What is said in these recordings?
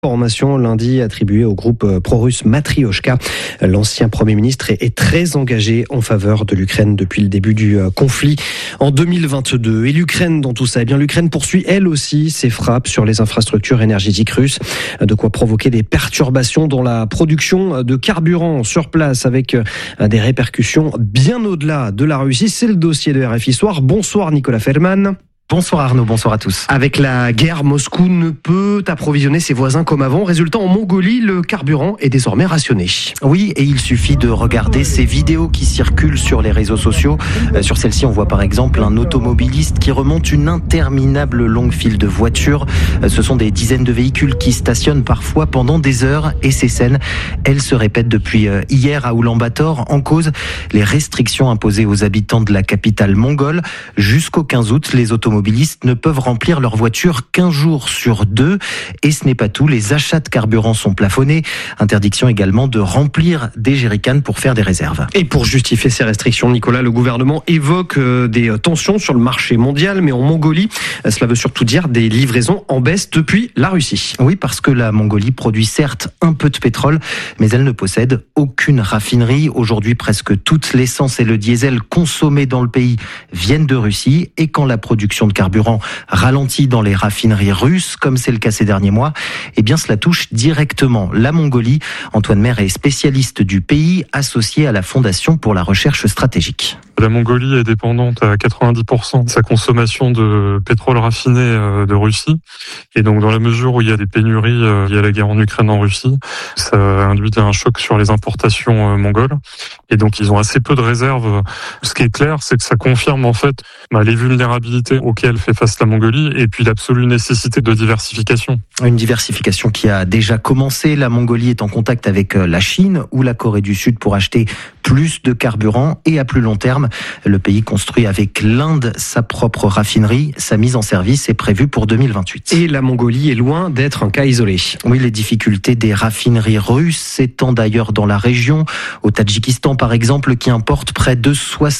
Formation lundi attribuée au groupe pro-russe Matrioshka. L'ancien Premier ministre est très engagé en faveur de l'Ukraine depuis le début du conflit en 2022. Et l'Ukraine dans tout ça, l'Ukraine poursuit elle aussi ses frappes sur les infrastructures énergétiques russes. De quoi provoquer des perturbations dans la production de carburant sur place avec des répercussions bien au-delà de la Russie. C'est le dossier de RFI Soir. Bonsoir Nicolas Feldman. Bonsoir Arnaud, bonsoir à tous. Avec la guerre, Moscou ne peut approvisionner ses voisins comme avant. Résultat, en Mongolie, le carburant est désormais rationné. Oui, et il suffit de regarder ces vidéos qui circulent sur les réseaux sociaux. Sur celle-ci, on voit par exemple un automobiliste qui remonte une interminable longue file de voitures. Ce sont des dizaines de véhicules qui stationnent parfois pendant des heures. Et ces scènes, elles se répètent depuis hier à Oulan-Bator. En cause, les restrictions imposées aux habitants de la capitale mongole. Jusqu'au 15 août, les automobilistes ne peuvent remplir leur voiture qu'un jour sur 2. Et ce n'est pas tout, les achats de carburant sont plafonnés. Interdiction également de remplir des jerrycans pour faire des réserves. Et pour justifier ces restrictions, Nicolas, le gouvernement évoque des tensions sur le marché mondial, mais en Mongolie, cela veut surtout dire des livraisons en baisse depuis la Russie. Oui, parce que la Mongolie produit certes un peu de pétrole, mais elle ne possède aucune raffinerie. Aujourd'hui, presque toute l'essence et le diesel consommés dans le pays viennent de Russie. Et quand la production de carburant ralentit dans les raffineries russes, comme c'est le cas ces derniers mois, eh bien cela touche directement la Mongolie. Antoine Maire est spécialiste du pays, associé à la Fondation pour la recherche stratégique. La Mongolie est dépendante à 90% de sa consommation de pétrole raffiné de Russie. Et donc, dans la mesure où il y a des pénuries liées à la guerre en Ukraine en Russie, ça induit un choc sur les importations mongoles. Et donc, ils ont assez peu de réserves. Ce qui est clair, c'est que ça confirme en fait les vulnérabilités auxquelles fait face la Mongolie et puis l'absolue nécessité de diversification. Une diversification qui a déjà commencé. La Mongolie est en contact avec la Chine ou la Corée du Sud pour acheter plus de carburant et à plus long terme, le pays construit avec l'Inde sa propre raffinerie. Sa mise en service est prévue pour 2028. Et la Mongolie est loin d'être un cas isolé. Oui, les difficultés des raffineries russes s'étendent d'ailleurs dans la région. Au Tadjikistan, par exemple, qui importe près de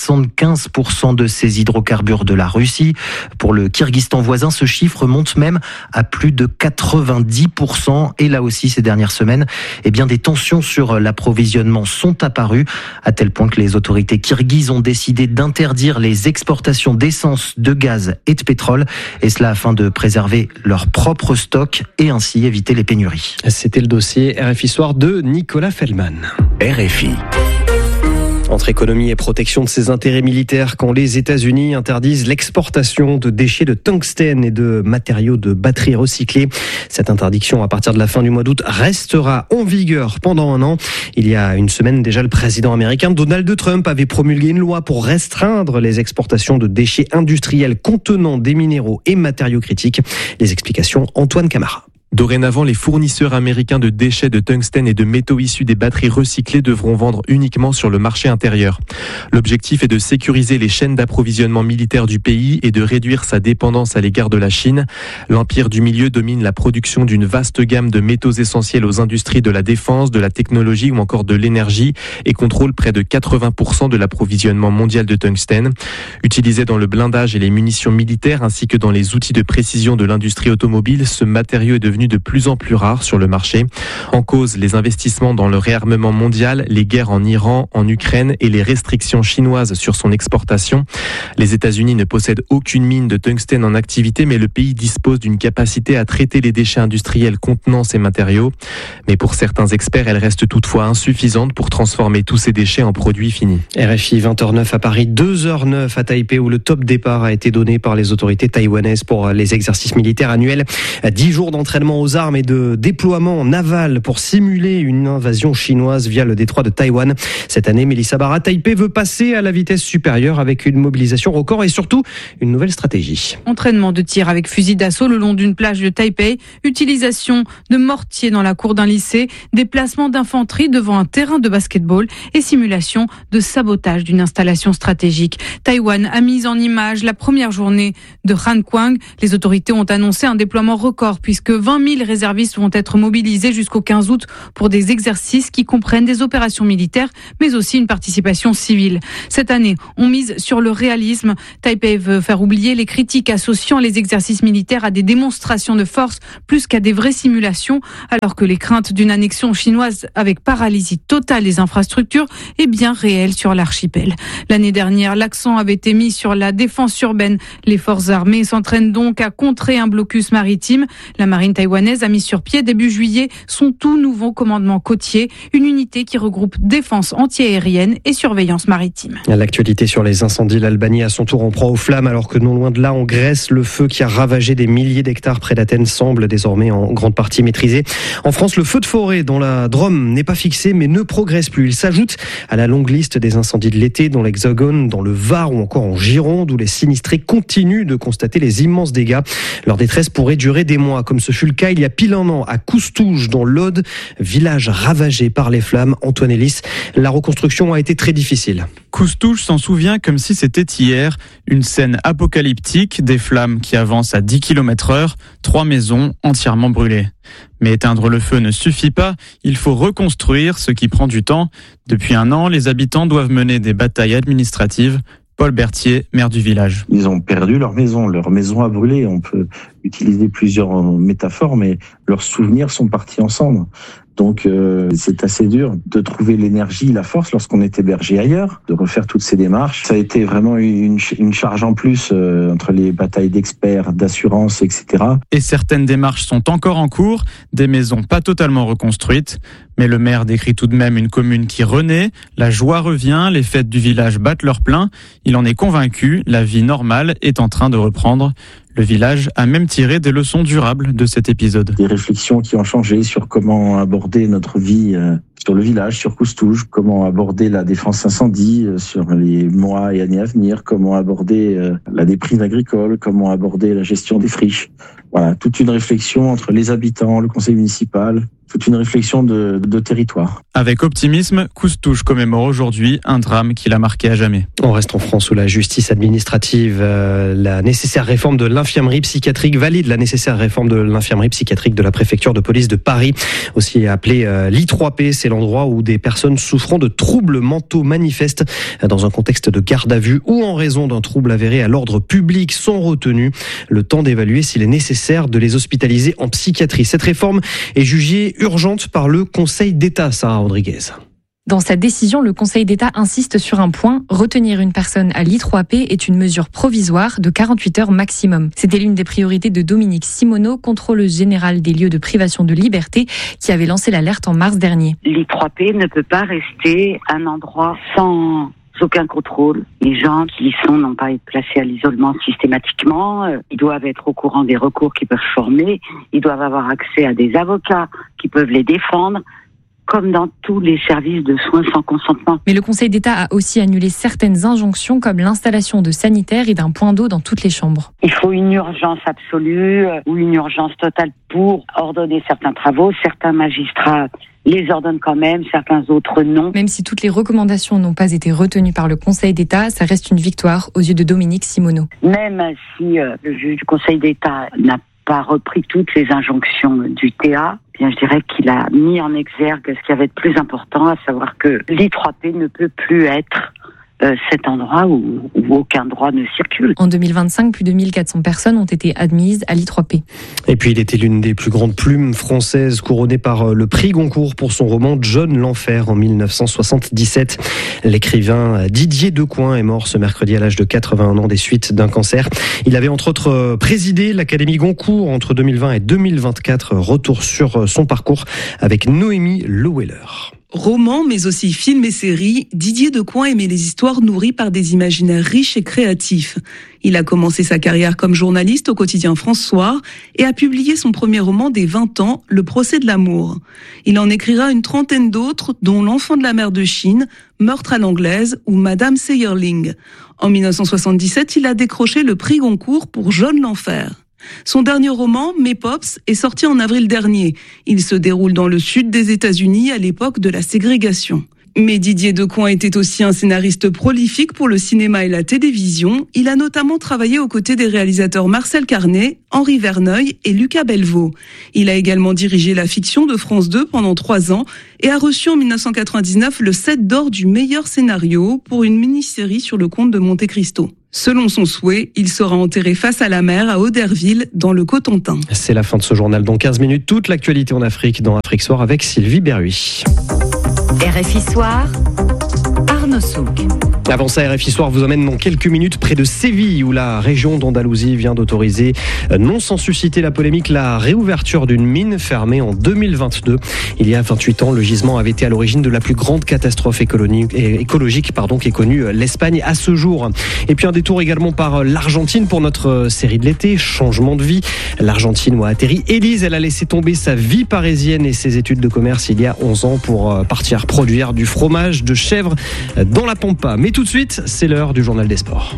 75% de ses hydrocarbures de la Russie. Pour le Kirghizstan voisin, ce chiffre monte même à plus de 90%. Et là aussi, ces dernières semaines, des tensions sur l'approvisionnement sont apparues, à tel point que les autorités kirghizes ont décidé d'interdire les exportations d'essence, de gaz et de pétrole, et cela afin de préserver leur propre stock et ainsi éviter les pénuries. C'était le dossier RFI Soir de Nicolas Feldman. RFI. Entre économie et protection de ses intérêts militaires, quand les États-Unis interdisent l'exportation de déchets de tungstène et de matériaux de batteries recyclés. Cette interdiction, à partir de la fin du mois d'août, restera en vigueur pendant un an. Il y a une semaine déjà, le président américain Donald Trump avait promulgué une loi pour restreindre les exportations de déchets industriels contenant des minéraux et matériaux critiques. Les explications, Antoine Camara. Dorénavant, les fournisseurs américains de déchets de tungstène et de métaux issus des batteries recyclées devront vendre uniquement sur le marché intérieur. L'objectif est de sécuriser les chaînes d'approvisionnement militaire du pays et de réduire sa dépendance à l'égard de la Chine. L'Empire du Milieu domine la production d'une vaste gamme de métaux essentiels aux industries de la défense, de la technologie ou encore de l'énergie et contrôle près de 80% de l'approvisionnement mondial de tungstène. Utilisé dans le blindage et les munitions militaires ainsi que dans les outils de précision de l'industrie automobile, ce matériau est devenu de plus en plus rare sur le marché. En cause, les investissements dans le réarmement mondial, les guerres en Iran, en Ukraine et les restrictions chinoises sur son exportation. Les États-Unis ne possèdent aucune mine de tungstène en activité, mais le pays dispose d'une capacité à traiter les déchets industriels contenant ces matériaux. Mais pour certains experts, elle reste toutefois insuffisante pour transformer tous ces déchets en produits finis. RFI 20h09 à Paris, 2h09 à Taipei où le top départ a été donné par les autorités taïwanaises pour les exercices militaires annuels. 10 jours d'entraînement aux armes et de déploiement naval pour simuler une invasion chinoise via le détroit de Taïwan. Cette année, Mélissa Barra, Taipei veut passer à la vitesse supérieure avec une mobilisation record et surtout une nouvelle stratégie. Entraînement de tir avec fusil d'assaut le long d'une plage de Taipei, utilisation de mortiers dans la cour d'un lycée, déplacement d'infanterie devant un terrain de basketball et simulation de sabotage d'une installation stratégique. Taïwan a mis en image la première journée de Han Kuang. Les autorités ont annoncé un déploiement record puisque 20 3000 réservistes vont être mobilisés jusqu'au 15 août pour des exercices qui comprennent des opérations militaires, mais aussi une participation civile. Cette année, on mise sur le réalisme. Taipei veut faire oublier les critiques associant les exercices militaires à des démonstrations de force plus qu'à des vraies simulations, alors que les craintes d'une annexion chinoise avec paralysie totale des infrastructures est bien réelle sur l'archipel. L'année dernière, l'accent avait été mis sur la défense urbaine. Les forces armées s'entraînent donc à contrer un blocus maritime. La marine taïwanaise a mis sur pied début juillet son tout nouveau commandement côtier, une unité qui regroupe défense antiaérienne et surveillance maritime. L'actualité sur les incendies, l'Albanie à son tour en proie aux flammes, alors que non loin de là, en Grèce, le feu qui a ravagé des milliers d'hectares près d'Athènes semble désormais en grande partie maîtrisé. En France, le feu de forêt dans la Drôme n'est pas fixé mais ne progresse plus. Il s'ajoute à la longue liste des incendies de l'été dans l'Hexagone, dans le Var ou encore en Gironde, où les sinistrés continuent de constater les immenses dégâts. Leur détresse pourrait durer des mois, comme ce fut le cas il y a pile un an à Coustouge, dans l'Aude, village ravagé par les flammes. Antoine Ellis, la reconstruction a été très difficile. Coustouge s'en souvient comme si c'était hier. Une scène apocalyptique, des flammes qui avancent à 10 km/h, 3 maisons entièrement brûlées. Mais éteindre le feu ne suffit pas, il faut reconstruire, ce qui prend du temps. Depuis un an, les habitants doivent mener des batailles administratives. Paul Berthier, maire du village. Ils ont perdu leur maison a brûlé. On peut utiliser plusieurs métaphores, mais leurs souvenirs sont partis ensemble. Donc c'est assez dur de trouver l'énergie, la force lorsqu'on est hébergé ailleurs, de refaire toutes ces démarches. Ça a été vraiment une charge en plus entre les batailles d'experts, d'assurance, etc. Et certaines démarches sont encore en cours, des maisons pas totalement reconstruites. Mais le maire décrit tout de même une commune qui renaît, la joie revient, les fêtes du village battent leur plein. Il en est convaincu, la vie normale est en train de reprendre. Le village a même tiré des leçons durables de cet épisode. Des réflexions qui ont changé sur comment aborder notre vie sur le village, sur Coustouge, comment aborder la défense incendie sur les mois et années à venir, comment aborder la déprise agricole, comment aborder la gestion des friches. Voilà, toute une réflexion entre les habitants, le conseil municipal, toute une réflexion de territoire. Avec optimisme, Coustouge commémore aujourd'hui un drame qui l'a marqué à jamais. On reste en France où la justice administrative, la nécessaire réforme de l'infirmerie psychiatrique valide la nécessaire réforme de l'infirmerie psychiatrique de la préfecture de police de Paris, aussi appelée l'I3P. C'est l'endroit où des personnes souffrant de troubles mentaux manifestent dans un contexte de garde à vue ou en raison d'un trouble avéré à l'ordre public sont retenues. Le temps d'évaluer s'il est nécessaire de les hospitaliser en psychiatrie. Cette réforme est jugée urgente par le Conseil d'État, Sarah Rodriguez. Dans sa décision, le Conseil d'État insiste sur un point. Retenir une personne à l'I3P est une mesure provisoire de 48 heures maximum. C'était l'une des priorités de Dominique Simoneau, contrôleuse générale des lieux de privation de liberté, qui avait lancé l'alerte en mars dernier. L'I3P ne peut pas rester un endroit sans aucun contrôle. Les gens qui y sont n'ont pas été placés à l'isolement systématiquement. Ils doivent être au courant des recours qui peuvent former. Ils doivent avoir accès à des avocats qui peuvent les défendre, comme dans tous les services de soins sans consentement. Mais le Conseil d'État a aussi annulé certaines injonctions comme l'installation de sanitaires et d'un point d'eau dans toutes les chambres. Il faut une urgence absolue ou une urgence totale pour ordonner certains travaux. Certains magistrats les ordonnent quand même, certains autres non. Même si toutes les recommandations n'ont pas été retenues par le Conseil d'État, ça reste une victoire aux yeux de Dominique Simoneau. Même si le juge du Conseil d'État n'a pas repris toutes les injonctions du TA, bien je dirais qu'il a mis en exergue ce qu'il y avait de plus important, à savoir que l'I3P ne peut plus être cet endroit où aucun droit ne circule. En 2025, plus de 1400 personnes ont été admises à l'I3P. Et puis il était l'une des plus grandes plumes françaises, couronnée par le prix Goncourt pour son roman John l'Enfer en 1977. L'écrivain Didier Decoing est mort ce mercredi à l'âge de 81 ans des suites d'un cancer. Il avait entre autres présidé l'Académie Goncourt entre 2020 et 2024. Retour sur son parcours avec Noémie Leweller. Roman, mais aussi films et séries, Didier Decoing aimait les histoires nourries par des imaginaires riches et créatifs. Il a commencé sa carrière comme journaliste au quotidien France Soir et a publié son premier roman dès 20 ans, Le procès de l'amour. Il en écrira une trentaine d'autres, dont L'enfant de la mer de Chine, Meurtre à l'anglaise ou Madame Seyerling. En 1977, il a décroché le prix Goncourt pour John l'Enfer. Son dernier roman, Mes Pops, est sorti en avril dernier. Il se déroule dans le sud des États-Unis à l'époque de la ségrégation. Mais Didier Decoing était aussi un scénariste prolifique pour le cinéma et la télévision. Il a notamment travaillé aux côtés des réalisateurs Marcel Carné, Henri Verneuil et Lucas Bellevaux. Il a également dirigé la fiction de France 2 pendant 3 ans et a reçu en 1999 le 7 d'or du meilleur scénario pour une mini-série sur le comte de Monte Cristo. Selon son souhait, il sera enterré face à la mer à Auderville, dans le Cotentin. C'est la fin de ce journal. Dans 15 minutes, toute l'actualité en Afrique dans Afrique Soir avec Sylvie Berruy. RFI Soir, Arnaud Souk. Avant ça, RFI Soir vous emmène dans quelques minutes près de Séville, où la région d'Andalousie vient d'autoriser, non sans susciter la polémique, la réouverture d'une mine fermée en 2022. Il y a 28 ans, le gisement avait été à l'origine de la plus grande catastrophe écologique qu'ait connue l'Espagne à ce jour. Et puis un détour également par l'Argentine pour notre série de l'été, changement de vie. L'Argentine où a atterri Élise, elle a laissé tomber sa vie parisienne et ses études de commerce il y a 11 ans pour partir produire du fromage de chèvre dans la Pampa. Mais tout de suite, c'est l'heure du journal des sports.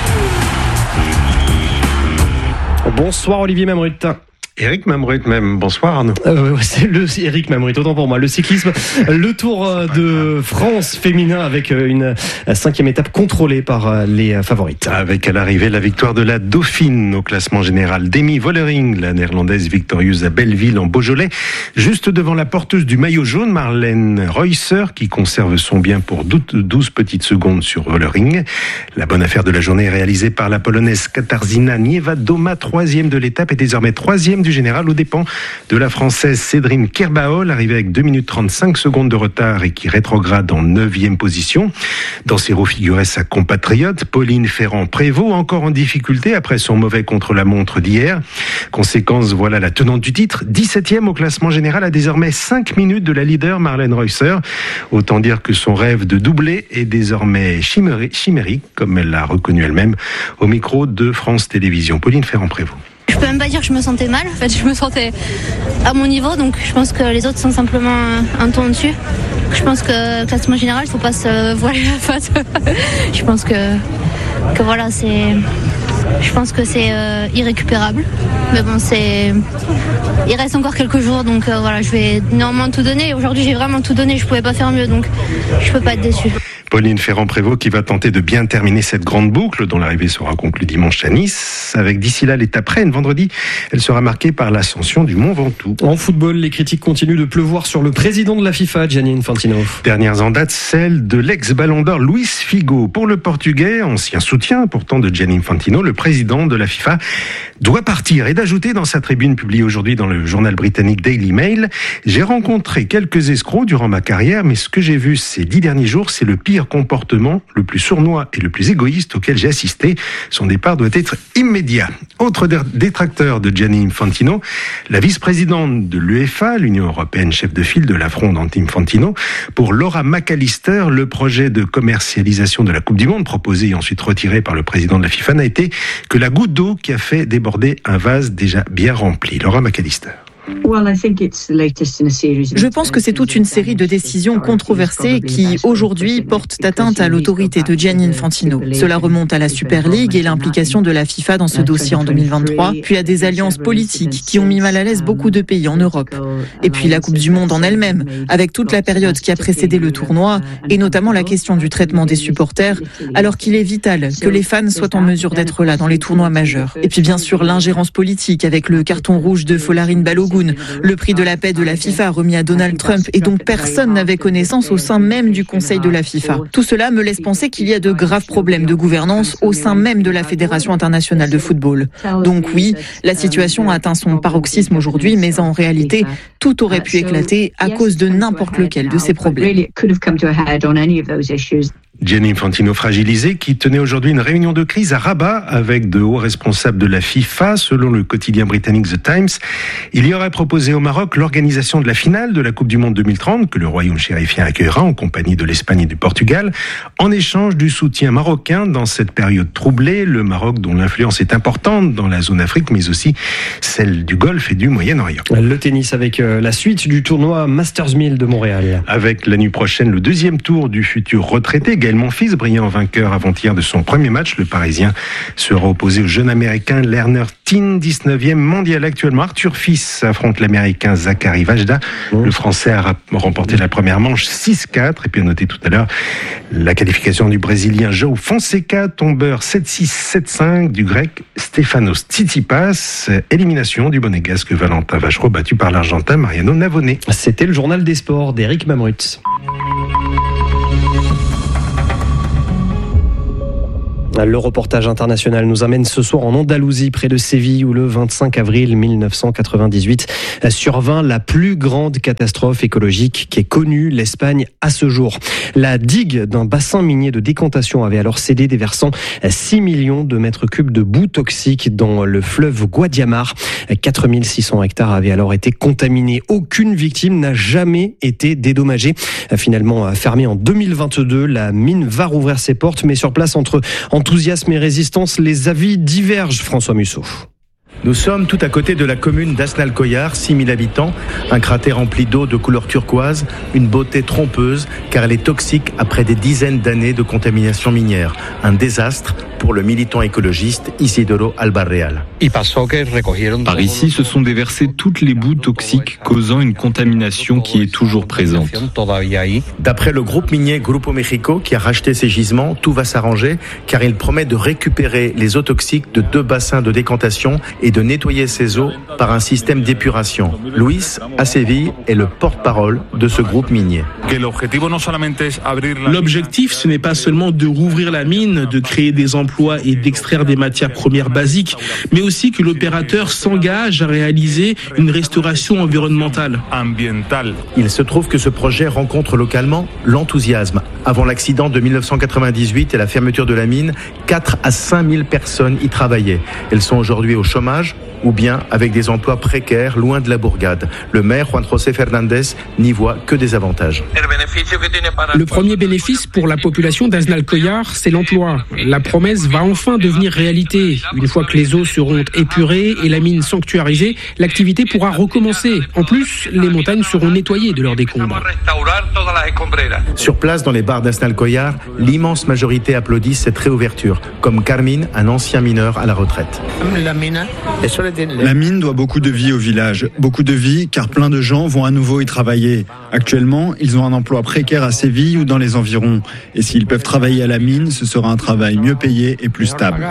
Bonsoir Olivier Mamrut. Eric Mamrut même, bonsoir Arnaud. C'est Eric Mamrut, autant pour moi. Le cyclisme, le Tour de France féminin avec une 5e étape contrôlée par les favorites. Avec à l'arrivée la victoire de la Dauphine au classement général. Demi Vollering, la néerlandaise victorieuse à Belleville en Beaujolais, juste devant la porteuse du maillot jaune, Marlène Reusser, qui conserve son bien pour 12 petites secondes sur Vollering. La bonne affaire de la journée est réalisée par la polonaise Katarzyna Niewiadoma, 3e de l'étape et désormais 3e du général aux dépens de la française Cédrine Kerbaol, arrivée avec 2 minutes 35 secondes de retard et qui rétrograde en 9e position. Dans ses roues figurait sa compatriote Pauline Ferrand-Prévot, encore en difficulté après son mauvais contre-la-montre d'hier. Conséquence, voilà la tenante du titre, 17e au classement général, à désormais 5 minutes de la leader Marlène Reusser. Autant dire que son rêve de doubler est désormais chimérique, comme elle l'a reconnu elle-même au micro de France Télévisions. Pauline Ferrand-Prévot. Je peux même pas dire que je me sentais mal. En fait, je me sentais à mon niveau, donc je pense que les autres sont simplement un ton au-dessus. Je pense que classement général, il faut pas se voiler la face. Je pense que voilà, je pense que c'est irrécupérable. Mais bon, il reste encore quelques jours, donc voilà, je vais normalement tout donner. Aujourd'hui, j'ai vraiment tout donné. Je pouvais pas faire mieux, donc je peux pas être déçue. Pauline Ferrand-Prévot qui va tenter de bien terminer cette grande boucle dont l'arrivée sera conclue dimanche à Nice. Avec d'ici là l'étape reine, vendredi, elle sera marquée par l'ascension du Mont Ventoux. En football, les critiques continuent de pleuvoir sur le président de la FIFA, Gianni Infantino. Dernières en date, celle de l'ex-ballon d'or Luis Figo. Pour le Portugais, ancien soutien pourtant de Gianni Infantino, le président de la FIFA doit partir et d'ajouter dans sa tribune publiée aujourd'hui dans le journal britannique Daily Mail: j'ai rencontré quelques escrocs durant ma carrière, mais ce que j'ai vu ces 10 derniers jours, c'est le pire comportement, le plus sournois et le plus égoïste auquel j'ai assisté. Son départ doit être immédiat. Autre détracteur de Gianni Infantino, la vice-présidente de l'UEFA, l'Union européenne chef de file de la fronde anti-Infantino. Pour Laura McAllister, le projet de commercialisation de la Coupe du Monde, proposé et ensuite retiré par le président de la FIFA, n'a été que la goutte d'eau qui a fait déborder un vase déjà bien rempli. Laura McAllister. Je pense que c'est toute une série de décisions controversées qui, aujourd'hui, portent atteinte à l'autorité de Gianni Infantino. Cela remonte à la Super League et l'implication de la FIFA dans ce dossier en 2023, puis à des alliances politiques qui ont mis mal à l'aise beaucoup de pays en Europe. Et puis la Coupe du Monde en elle-même, avec toute la période qui a précédé le tournoi, et notamment la question du traitement des supporters, alors qu'il est vital que les fans soient en mesure d'être là dans les tournois majeurs. Et puis bien sûr l'ingérence politique avec le carton rouge de Folarin Balogun, le prix de la paix de la FIFA remis à Donald Trump et dont personne n'avait connaissance au sein même du Conseil de la FIFA. Tout cela me laisse penser qu'il y a de graves problèmes de gouvernance au sein même de la Fédération internationale de football. Donc oui, la situation a atteint son paroxysme aujourd'hui, mais en réalité, tout aurait pu éclater à cause de n'importe lequel de ces problèmes. Gianni Infantino fragilisé, qui tenait aujourd'hui une réunion de crise à Rabat avec de hauts responsables de la FIFA. Selon le quotidien britannique The Times, il y aurait proposé au Maroc l'organisation de la finale de la Coupe du Monde 2030 que le royaume chérifien accueillera en compagnie de l'Espagne et du Portugal, en échange du soutien marocain dans cette période troublée. Le Maroc, dont l'influence est importante dans la zone Afrique, mais aussi celle du Golfe et du Moyen-Orient. Le tennis avec la suite du tournoi Masters 1000 de Montréal. Avec la nuit prochaine le 2e tour du futur retraité Gaël Monfils, brillant vainqueur avant-hier de son premier match. Le Parisien sera opposé au jeune Américain Lerner Tin, 19e mondial actuellement. Arthur Fils affronte l'Américain Zachary Vajda. Le Français a remporté la première manche 6-4. Et puis à noter tout à l'heure la qualification du Brésilien João Fonseca, tombeur 7-6, 7-5, du Grec Stefanos Tsitsipas. Élimination du Monégasque Valentin Vachereau, battu par l'Argentin Mariano Navone. C'était le journal des sports d'Éric Mamrut. Le reportage international nous amène ce soir en Andalousie, près de Séville, où le 25 avril 1998 survint la plus grande catastrophe écologique qu'ait connue l'Espagne à ce jour. La digue d'un bassin minier de décantation avait alors cédé, déversant 6 millions de mètres cubes de boue toxique dans le fleuve Guadiamar. 4600 hectares avaient alors été contaminés. Aucune victime n'a jamais été dédommagée. Finalement fermée en 2022, la mine va rouvrir ses portes, mais sur place, entre enthousiasme et résistance, les avis divergent. François Musso. Nous sommes tout à côté de la commune d'Asnalcollar, 6000 habitants, un cratère rempli d'eau de couleur turquoise, une beauté trompeuse car elle est toxique après des dizaines d'années de contamination minière. Un désastre pour le militant écologiste Isidoro Albarreal. Par ici, se sont déversées toutes les boues toxiques causant une contamination qui est toujours présente. D'après le groupe minier Grupo México qui a racheté ces gisements, tout va s'arranger car il promet de récupérer les eaux toxiques de 2 bassins de décantation et de nettoyer ces eaux par un système d'épuration. Luis, à Séville, est le porte-parole de ce groupe minier. L'objectif, ce n'est pas seulement de rouvrir la mine, de créer des emplois et d'extraire des matières premières basiques, mais aussi que l'opérateur s'engage à réaliser une restauration environnementale. Il se trouve que ce projet rencontre localement l'enthousiasme. Avant l'accident de 1998 et la fermeture de la mine, 4 à 5 000 personnes y travaillaient. Elles sont aujourd'hui au chômage ou bien avec des emplois précaires loin de la bourgade. Le maire Juan José Fernández n'y voit que des avantages. Le premier bénéfice pour la population d'Asnalcollar, c'est l'emploi. La promesse va enfin devenir réalité. Une fois que les eaux seront épurées et la mine sanctuarisée, l'activité pourra recommencer. En plus, les montagnes seront nettoyées de leurs décombres. Sur place, dans les bars d'Asnalcollar, l'immense majorité applaudissent cette réouverture, comme Carmine, un ancien mineur à la retraite. La mine doit beaucoup de vie au village. Beaucoup de vie car plein de gens vont à nouveau y travailler. Actuellement, ils ont un emploi précaire à Séville ou dans les environs. Et s'ils peuvent travailler à la mine, ce sera un travail mieux payé et plus stable.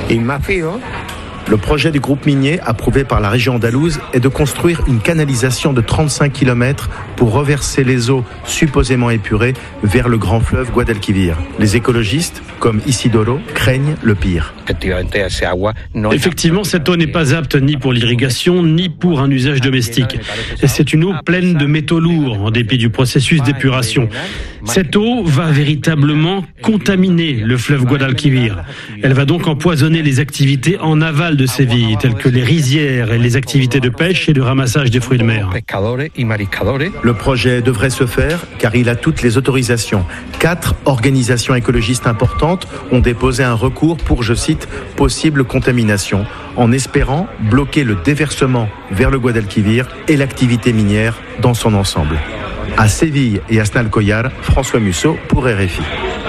Le projet du groupe minier, approuvé par la région andalouse, est de construire une canalisation de 35 km pour reverser les eaux supposément épurées vers le grand fleuve Guadalquivir. Les écologistes, comme Isidoro, craignent le pire. Effectivement, cette eau n'est pas apte ni pour l'irrigation, ni pour un usage domestique. C'est une eau pleine de métaux lourds, en dépit du processus d'épuration. Cette eau va véritablement contaminer le fleuve Guadalquivir. Elle va donc empoisonner les activités en aval de Séville, telles que les rizières et les activités de pêche et de ramassage des fruits de mer. Le projet devrait se faire car il a toutes les autorisations. 4 organisations écologistes importantes ont déposé un recours pour, je cite, possible contamination, en espérant bloquer le déversement vers le Guadalquivir et l'activité minière dans son ensemble. À Séville et à Asnalcollar, François Musso pour RFI.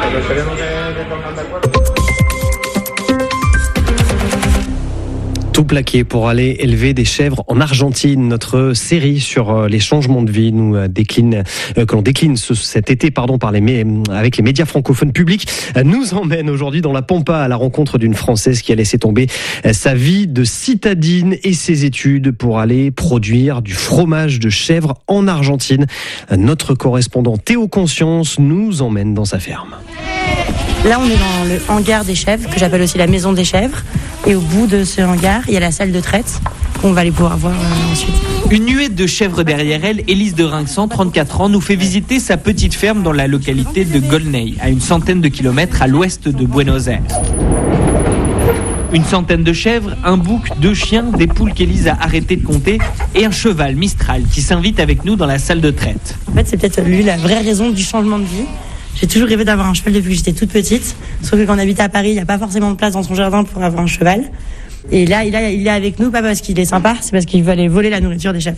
Tout plaqué pour aller élever des chèvres en Argentine. Notre série sur les changements de vie que l'on décline cet été avec les médias francophones publics nous emmène aujourd'hui dans la Pampa à la rencontre d'une Française qui a laissé tomber sa vie de citadine et ses études pour aller produire du fromage de chèvre en Argentine. Notre correspondant Théo Conscience nous emmène dans sa ferme. Là, on est dans le hangar des chèvres, que j'appelle aussi la maison des chèvres. Et au bout de ce hangar, il y a la salle de traite qu'on va aller pouvoir voir ensuite. Une nuée de chèvres derrière elle, Élise de Rinxan, 34 ans, nous fait visiter sa petite ferme dans la localité de Golney, à une centaine de kilomètres à l'ouest de Buenos Aires. Une centaine de chèvres, un bouc, 2 chiens, des poules qu'Élise a arrêté de compter et un cheval Mistral qui s'invite avec nous dans la salle de traite. En fait, c'est peut-être lui la vraie raison du changement de vie. J'ai toujours rêvé d'avoir un cheval depuis que j'étais toute petite. Sauf que quand on habite à Paris, il n'y a pas forcément de place dans son jardin pour avoir un cheval. Et là, il est avec nous, pas parce qu'il est sympa, c'est parce qu'il veut aller voler la nourriture des chèvres.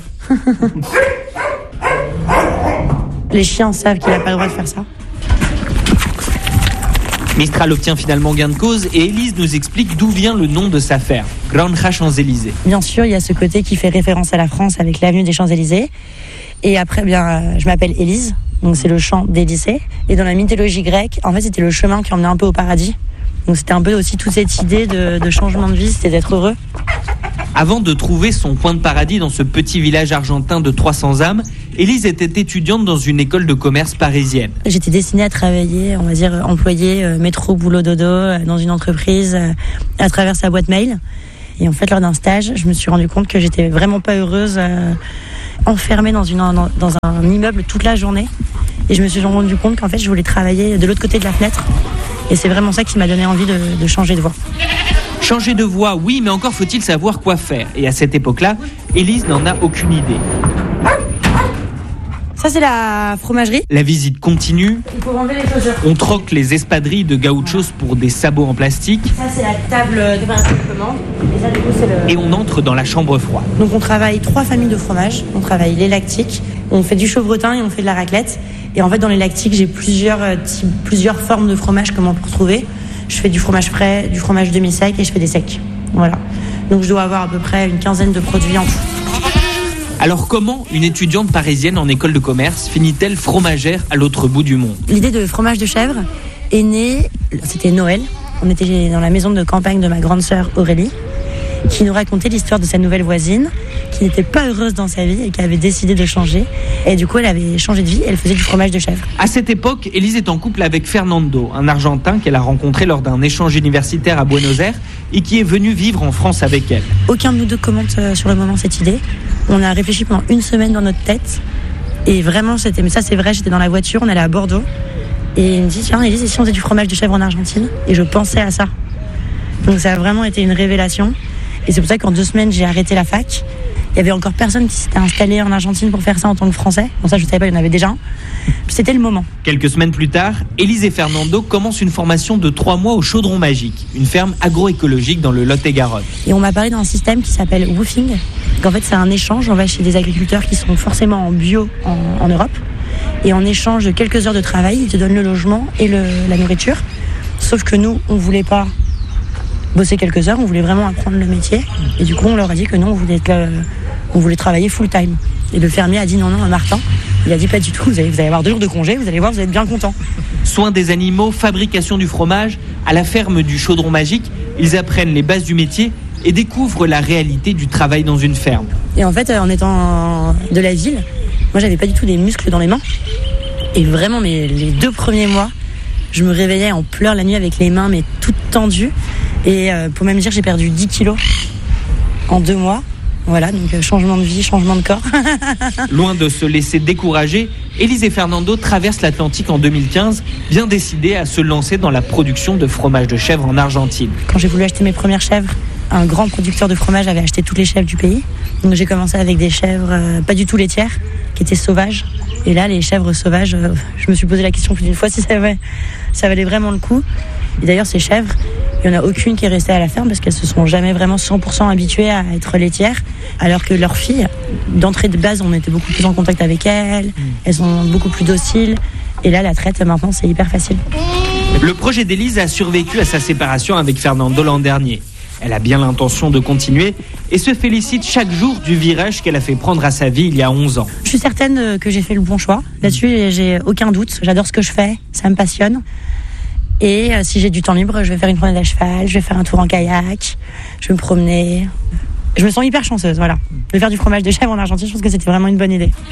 Les chiens savent qu'il n'a pas le droit de faire ça. Mistral obtient finalement gain de cause et Élise nous explique d'où vient le nom de sa ferme, Granja Champs-Élysées. Bien sûr, il y a ce côté qui fait référence à la France avec l'avenue des Champs-Élysées. Et après, je m'appelle Élise, donc c'est le champ d'Élysée. Et dans la mythologie grecque, en fait, c'était le chemin qui emmenait un peu au paradis. Donc c'était un peu aussi toute cette idée de changement de vie, c'était d'être heureux. Avant de trouver son point de paradis dans ce petit village argentin de 300 âmes, Élise était étudiante dans une école de commerce parisienne. J'étais destinée à travailler, on va dire, employée métro, boulot, dodo, dans une entreprise, à travers sa boîte mail. Et en fait, lors d'un stage, je me suis rendu compte que j'étais vraiment pas heureuse, enfermée dans un immeuble toute la journée. Et je me suis rendu compte qu'en fait, je voulais travailler de l'autre côté de la fenêtre. Et c'est vraiment ça qui m'a donné envie de changer de voie. Changer de voie, oui, mais encore faut-il savoir quoi faire. Et à cette époque-là, Élise n'en a aucune idée. Ça, c'est la fromagerie. La visite continue. Il faut enlever les chaussures. On troque les espadrilles de gauchos pour des sabots en plastique. Ça, c'est la table de commande. Et ça, du coup, c'est le... Et on entre dans la chambre froide. Donc, on travaille 3 familles de fromages. On travaille les lactiques, on fait du chevretin et on fait de la raclette. Et en fait, dans les lactiques, j'ai plusieurs formes de fromage, comme on peut retrouver. Je fais du fromage frais, du fromage demi-sec et je fais des secs. Voilà. Donc, je dois avoir à peu près une quinzaine de produits en tout. Alors comment une étudiante parisienne en école de commerce finit-elle fromagère à l'autre bout du monde? L'idée de fromage de chèvre est née, c'était Noël. On était dans la maison de campagne de ma grande sœur Aurélie, qui nous racontait l'histoire de sa nouvelle voisine, qui n'était pas heureuse dans sa vie et qui avait décidé de changer. Et du coup, elle avait changé de vie et elle faisait du fromage de chèvre. À cette époque, Élise est en couple avec Fernando, un Argentin qu'elle a rencontré lors d'un échange universitaire à Buenos Aires et qui est venu vivre en France avec elle. Aucun de nous deux commente sur le moment cette idée. On a réfléchi pendant une semaine dans notre tête. Et vraiment, mais ça c'est vrai, j'étais dans la voiture, on allait à Bordeaux. Et il me dit, tiens Élise, et si on faisait du fromage de chèvre en Argentine? Et je pensais à ça. Donc ça a vraiment été une révélation. Et c'est pour ça qu'en 2 semaines, j'ai arrêté la fac. Il y avait encore personne qui s'était installé en Argentine pour faire ça en tant que Français. Bon, ça, je ne savais pas, il y en avait déjà un. C'était le moment. Quelques semaines plus tard, Élise et Fernando commencent une formation de 3 mois au Chaudron Magique, une ferme agroécologique dans le Lot-et-Garonne. Et on m'a parlé d'un système qui s'appelle woofing. En fait, c'est un échange. On va chez des agriculteurs qui sont forcément en bio en Europe. Et en échange de quelques heures de travail, ils te donnent le logement et la nourriture. Sauf que nous, on ne voulait pas bosser quelques heures, on voulait vraiment apprendre le métier. Et du coup, on leur a dit que non, on voulait travailler full-time. Et le fermier a dit non, Martin. Il a dit pas du tout, vous allez avoir 2 jours de congé, vous allez voir, vous êtes bien content. Soins des animaux, fabrication du fromage, à la ferme du Chaudron Magique, ils apprennent les bases du métier et découvrent la réalité du travail dans une ferme. Et en fait, en étant de la ville, moi, j'avais pas du tout des muscles dans les mains. Et vraiment, les 2 premiers mois, je me réveillais en pleurs la nuit avec les mains, mais toutes tendues. Et pour même dire, j'ai perdu 10 kilos en 2 mois. Voilà, donc changement de vie, changement de corps. Loin de se laisser décourager, Élise et Fernando traversent l'Atlantique en 2015, bien décidés à se lancer dans la production de fromage de chèvre en Argentine. Quand j'ai voulu acheter mes premières chèvres, un grand producteur de fromage avait acheté toutes les chèvres du pays. Donc j'ai commencé avec des chèvres pas du tout laitières, qui étaient sauvages. Et là, les chèvres sauvages, je me suis posé la question plus d'une fois si ça valait vraiment le coup. Et d'ailleurs, ces chèvres, il n'y en a aucune qui est restée à la ferme parce qu'elles se sont jamais vraiment 100% habituées à être laitières. Alors que leurs filles, d'entrée de base, on était beaucoup plus en contact avec elles. Elles sont beaucoup plus dociles. Et là, la traite, maintenant, c'est hyper facile. Le projet d'Élise a survécu à sa séparation avec Fernando l'an dernier. Elle a bien l'intention de continuer et se félicite chaque jour du virage qu'elle a fait prendre à sa vie il y a 11 ans. Je suis certaine que j'ai fait le bon choix. Là-dessus, j'ai aucun doute. J'adore ce que je fais. Ça me passionne. Et si j'ai du temps libre, je vais faire une promenade à cheval, je vais faire un tour en kayak, je vais me promener. Je me sens hyper chanceuse, voilà. De faire du fromage de chèvre en Argentine, je pense que c'était vraiment une bonne idée.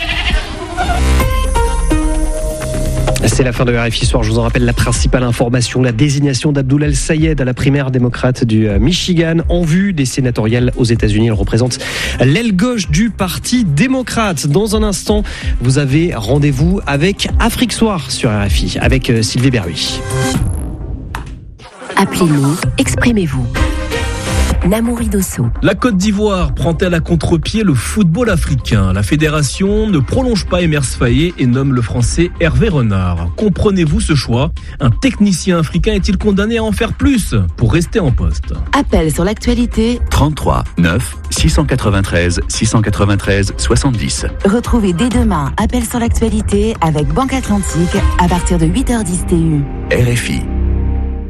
C'est la fin de RFI Soir. Je vous en rappelle la principale information, la désignation d'Abdoul El-Sayed à la primaire démocrate du Michigan en vue des sénatoriales aux États-Unis. Elle représente l'aile gauche du Parti démocrate. Dans un instant, vous avez rendez-vous avec Afrique Soir sur RFI avec Sylvie Berruy. Appelez-nous, exprimez-vous. Namouri Dosso. La Côte d'Ivoire prend-elle à contre-pied le football africain? La fédération ne prolonge pas Emerse Faé et nomme le français Hervé Renard. Comprenez-vous ce choix? Un technicien africain est-il condamné à en faire plus pour rester en poste? Appel sur l'actualité 33 9 693 693 70. Retrouvez dès demain Appel sur l'actualité avec Banque Atlantique à partir de 8h10 TU. RFI.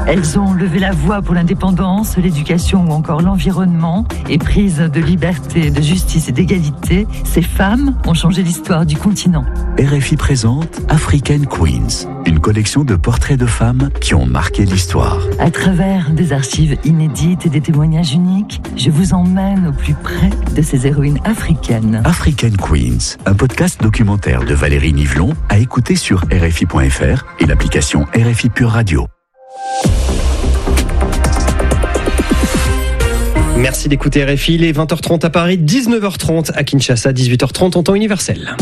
Elles ont levé la voix pour l'indépendance, l'éducation ou encore l'environnement. Éprises de liberté, de justice et d'égalité, ces femmes ont changé l'histoire du continent. RFI présente African Queens, une collection de portraits de femmes qui ont marqué l'histoire. À travers des archives inédites et des témoignages uniques, je vous emmène au plus près de ces héroïnes africaines. African Queens, un podcast documentaire de Valérie Nivelon à écouter sur RFI.fr et l'application RFI Pure Radio. Merci d'écouter RFI, il est 20h30 à Paris, 19h30 à Kinshasa, 18h30 en temps universel.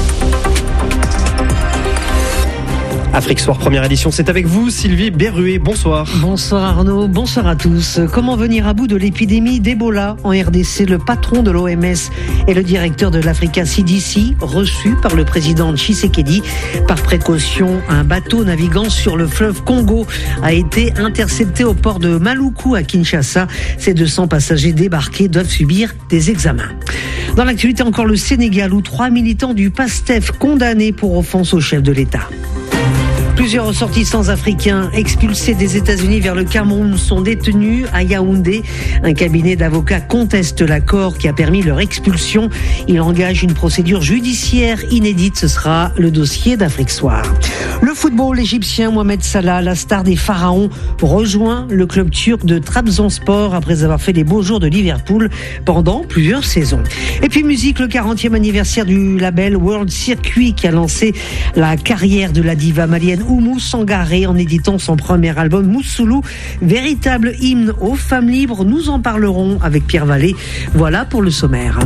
Afrique Soir, première édition, c'est avec vous, Sylvie Berruet. Bonsoir. Bonsoir Arnaud, bonsoir à tous. Comment venir à bout de l'épidémie d'Ebola en RDC? Le patron de l'OMS et le directeur de l'Africa CDC, reçus par le président Tshisekedi. Par précaution, un bateau naviguant sur le fleuve Congo a été intercepté au port de Maluku à Kinshasa. Ces 200 passagers débarqués doivent subir des examens. Dans l'actualité, encore le Sénégal, où 3 militants du PASTEF condamnés pour offense au chef de l'État. Plusieurs ressortissants africains expulsés des États-Unis vers le Cameroun sont détenus à Yaoundé. Un cabinet d'avocats conteste l'accord qui a permis leur expulsion. Il engage une procédure judiciaire inédite. Ce sera le dossier d'Afrique Soir. Le football égyptien, Mohamed Salah, la star des Pharaons, rejoint le club turc de Trabzonspor après avoir fait les beaux jours de Liverpool pendant plusieurs saisons. Et puis musique, le 40e anniversaire du label World Circuit qui a lancé la carrière de la diva malienne Oumou Sangaré en éditant son premier album Moussoulou, véritable hymne aux femmes libres. Nous en parlerons avec Pierre Vallée. Voilà pour le sommaire.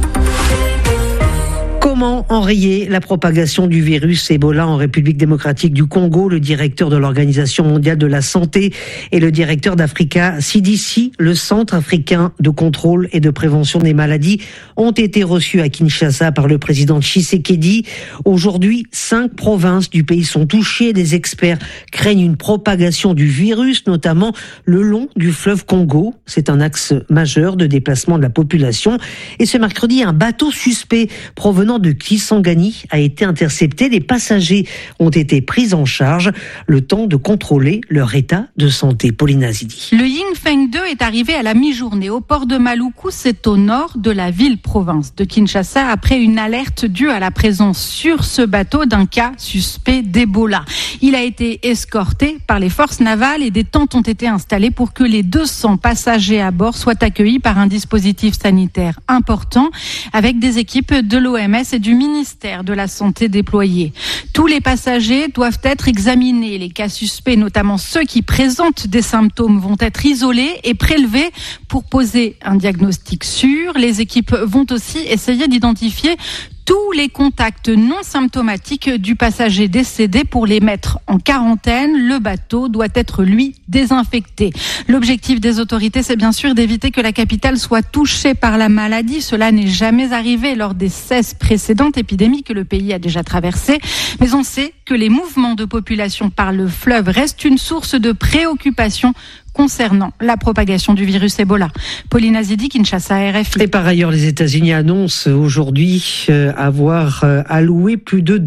Comment enrayer la propagation du virus Ebola en République démocratique du Congo? Le directeur de l'Organisation mondiale de la santé et le directeur d'Africa CDC, le Centre africain de contrôle et de prévention des maladies, ont été reçus à Kinshasa par le président Tshisekedi. Aujourd'hui, 5 provinces du pays sont touchées. Des experts craignent une propagation du virus, notamment le long du fleuve Congo. C'est un axe majeur de déplacement de la population. Et ce mercredi, un bateau suspect provenant de Kisangani a été intercepté. Les passagers ont été pris en charge, le temps de contrôler leur état de santé. Pauline Azidi. Le Yingfeng 2 est arrivé à la mi-journée au port de Maluku, c'est au nord de la ville-province de Kinshasa, après une alerte due à la présence sur ce bateau d'un cas suspect d'Ebola. Il a été escorté par les forces navales et des tentes ont été installées pour que les 200 passagers à bord soient accueillis par un dispositif sanitaire important avec des équipes de l'OMS et du ministère de la Santé déployées. Tous les passagers doivent être examinés. Les cas suspects, notamment ceux qui présentent des symptômes, vont être isolés et prélevés pour poser un diagnostic sûr. Les équipes vont aussi essayer d'identifier tous les contacts non symptomatiques du passager décédé pour les mettre en quarantaine. Le bateau doit être, lui, désinfecté. L'objectif des autorités, c'est bien sûr d'éviter que la capitale soit touchée par la maladie. Cela n'est jamais arrivé lors des 16 précédentes épidémies que le pays a déjà traversées. Mais on sait que les mouvements de population par le fleuve restent une source de préoccupation concernant la propagation du virus Ebola. Pauline Azidi, Kinshasa, RFI. Et par ailleurs, les États-Unis annoncent aujourd'hui avoir alloué plus de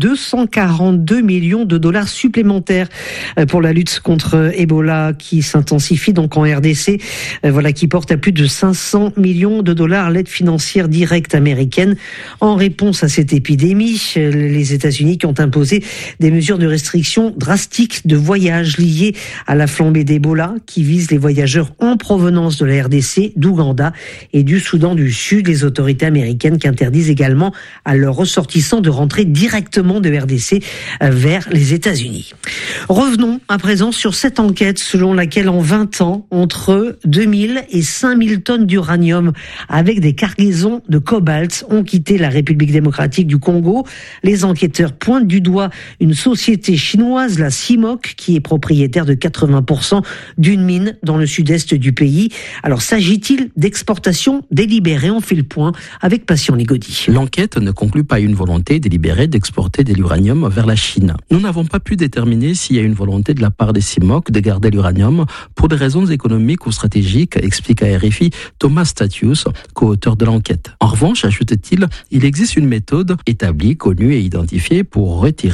242 millions de dollars supplémentaires pour la lutte contre Ebola qui s'intensifie donc en RDC. Voilà, qui porte à plus de 500 millions de dollars l'aide financière directe américaine. En réponse à cette épidémie, les États-Unis qui ont imposé des mesures de restriction drastiques de voyage liées à la flambée d'Ebola qui vise les voyageurs en provenance de la RDC, d'Ouganda et du Soudan du Sud. Les autorités américaines qui interdisent également à leurs ressortissants de rentrer directement de RDC vers les États-Unis. Revenons à présent sur cette enquête selon laquelle en 20 ans, entre 2000 et 5000 tonnes d'uranium avec des cargaisons de cobalt ont quitté la République démocratique du Congo. Les enquêteurs pointent du doigt une société chinoise, la CIMOC, qui est propriétaire de 80% d'une mine dans le sud-est du pays. Alors, s'agit-il d'exportation délibérée? On fait le point avec Patient Ligodi. L'enquête ne conclut pas une volonté délibérée d'exporter de l'uranium vers la Chine. Nous n'avons pas pu déterminer s'il y a une volonté de la part des CIMOC de garder l'uranium pour des raisons économiques ou stratégiques, explique à RFI Thomas Statius, co-auteur de l'enquête. En revanche, ajoute-t-il, il existe une méthode établie, connue et identifiée pour retirer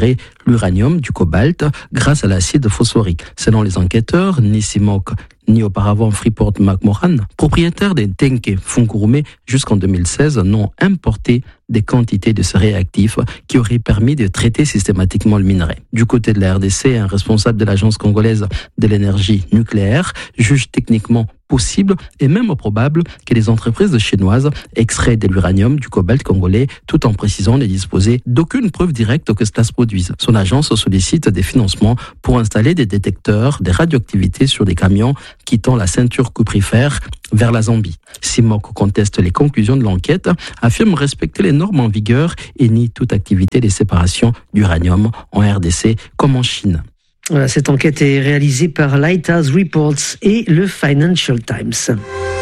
l'uranium, du cobalt, grâce à l'acide phosphorique. Selon les enquêteurs, ni CIMOC, ni auparavant Freeport-McMoRan, propriétaires des Tenke Fungurume jusqu'en 2016, n'ont importé des quantités de ce réactif qui auraient permis de traiter systématiquement le minerai. Du côté de la RDC, un responsable de l'Agence congolaise de l'énergie nucléaire juge techniquement possible et même probable que les entreprises chinoises extraient de l'uranium, du cobalt congolais, tout en précisant ne disposer d'aucune preuve directe que cela se produise. Son agence sollicite des financements pour installer des détecteurs de radioactivité sur des camions quittant la ceinture cuprifère vers la Zambie. CIMOC conteste les conclusions de l'enquête, affirme respecter les normes en vigueur et nie toute activité de séparation d'uranium en RDC comme en Chine. Voilà, cette enquête est réalisée par Lighthouse Reports et le Financial Times.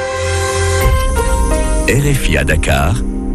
RFI à Dakar,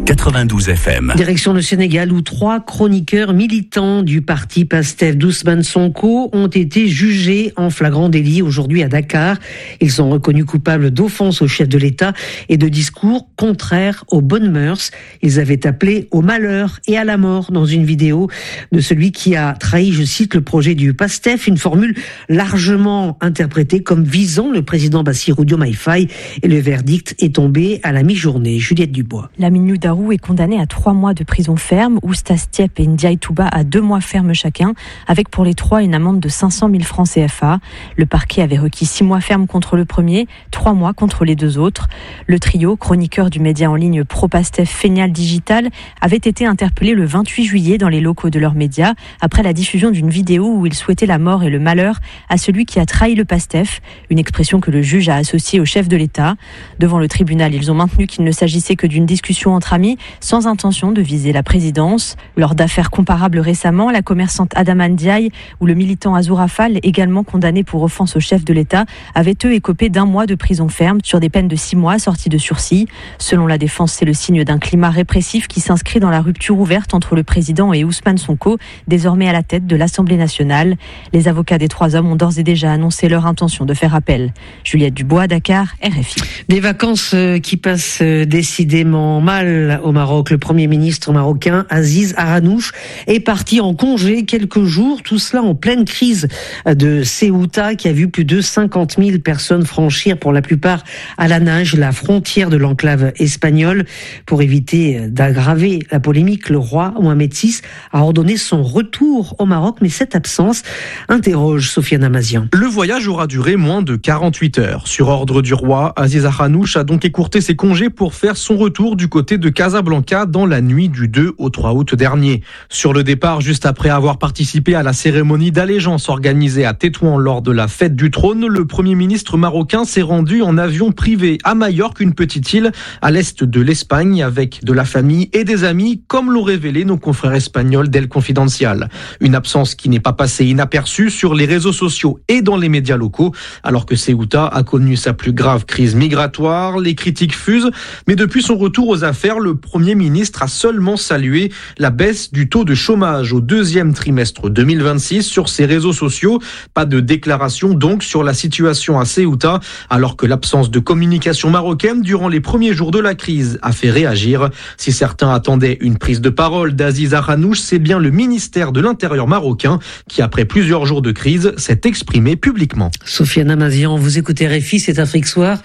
92 FM. Direction le Sénégal où 3 chroniqueurs militants du parti PASTEF d'Ousmane Sonko ont été jugés en flagrant délit aujourd'hui à Dakar. Ils sont reconnus coupables d'offense au chef de l'État et de discours contraires aux bonnes mœurs. Ils avaient appelé au malheur et à la mort dans une vidéo de celui qui a trahi, je cite, le projet du PASTEF, une formule largement interprétée comme visant le président Bassirou Diomaye Faye, et le verdict est tombé à la mi-journée. Juliette Dubois. Lamine Oudarou est condamné à 3 mois de prison ferme, Oustas Tiep et Ndiaye Touba à 2 mois ferme chacun, avec pour les 3 une amende de 500 000 francs CFA. Le parquet avait requis 6 mois ferme contre le premier, 3 mois contre les 2 autres. Le trio, chroniqueur du média en ligne pro-PASTEF Feignaal Digital, avait été interpellé le 28 juillet dans les locaux de leurs médias, après la diffusion d'une vidéo où ils souhaitaient la mort et le malheur à celui qui a trahi le PASTEF, une expression que le juge a associée au chef de l'État. Devant le tribunal, ils ont maintenu qu'il ne s'agissait que d'une discussion entre amis, sans intention de viser la présidence. Lors d'affaires comparables récemment, la commerçante Adama Ndiaye ou le militant Azoura Fall, également condamnés pour offense au chef de l'État, avaient eux écopé d'1 mois de prison ferme sur des peines de 6 mois sorties de sursis. Selon la défense, c'est le signe d'un climat répressif qui s'inscrit dans la rupture ouverte entre le président et Ousmane Sonko, désormais à la tête de l'Assemblée nationale. Les avocats des 3 hommes ont d'ores et déjà annoncé leur intention de faire appel. Juliette Dubois, Dakar, RFI. Des vacances qui passent décidément mal au Maroc. Le Premier ministre marocain Aziz Arranouch est parti en congé quelques jours, tout cela en pleine crise de Ceuta qui a vu plus de 50 000 personnes franchir pour la plupart à la nage la frontière de l'enclave espagnole. Pour éviter d'aggraver la polémique, le roi Mohamed VI a ordonné son retour au Maroc, mais cette absence interroge Sofiane Amazian. Le voyage aura duré moins de 48 heures. Sur ordre du roi, Aziz Arranouch a donc écourté ses congés pour faire son retour du côté de Casablanca dans la nuit du 2 au 3 août dernier. Sur le départ, juste après avoir participé à la cérémonie d'allégeance organisée à Tétouan lors de la fête du trône, le Premier ministre marocain s'est rendu en avion privé à Majorque, une petite île à l'est de l'Espagne, avec de la famille et des amis, comme l'ont révélé nos confrères espagnols d'El Confidencial. Une absence qui n'est pas passée inaperçue sur les réseaux sociaux et dans les médias locaux, alors que Ceuta a connu sa plus grave crise migratoire. Les critiques fusent, mais depuis son retour aux affaires, le Premier ministre a seulement salué la baisse du taux de chômage au 2e trimestre 2026 sur ses réseaux sociaux. Pas de déclaration donc sur la situation à Ceuta, alors que l'absence de communication marocaine durant les premiers jours de la crise a fait réagir. Si certains attendaient une prise de parole d'Aziz Arranouch, c'est bien le ministère de l'Intérieur marocain qui, après plusieurs jours de crise, s'est exprimé publiquement. Sofiane Amazian, vous écoutez RFI, c'est Afrique Soir,